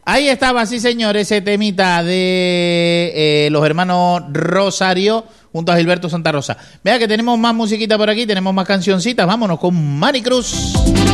Ahí estaba, sí señor, ese temita de los hermanos Rosario junto a Gilberto Santa Rosa. Vea que tenemos más musiquita por aquí, tenemos más cancioncitas. Vámonos con Maricruz.